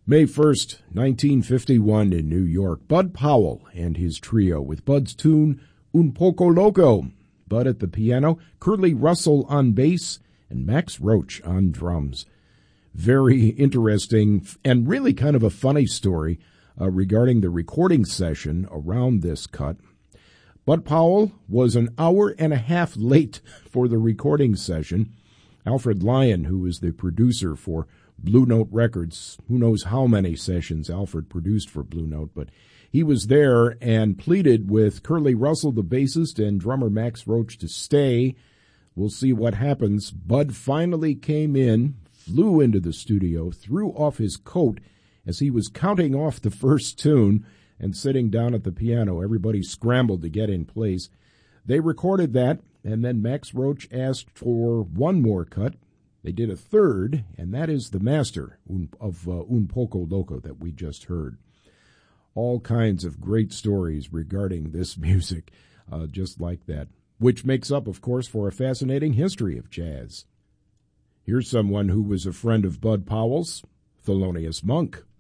May 1st, 1951 in New York, Bud Powell and his trio with Bud's tune Un Poco Loco. Bud at the piano, Curly Russell on bass, and Max Roach on drums. Very interesting and really kind of a funny story regarding the recording session around this cut. Bud Powell was an hour and a half late for the recording session. Alfred Lyon, who was the producer for Blue Note Records, who knows how many sessions Alfred produced for Blue Note, but he was there and pleaded with Curly Russell, the bassist, and drummer Max Roach to stay. We'll see what happens. Bud finally came in, flew into the studio, threw off his coat as he was counting off the first tune and sitting down at the piano. Everybody scrambled to get in place. They recorded that, and then Max Roach asked for one more cut. They did a third, and that is the master of Un Poco Loco that we just heard. All kinds of great stories regarding this music, just like that, which makes up, of course, for a fascinating history of jazz. Here's someone who was a friend of Bud Powell's, Thelonious Monk.